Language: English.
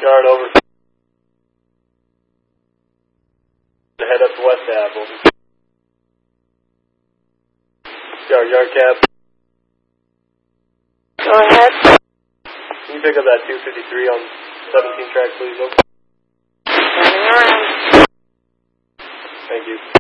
Yard, over. Head up to West Ave, over. Yard cab. Go ahead. Can you pick up that 253 on 17 track, please, over? Turning around. Thank you.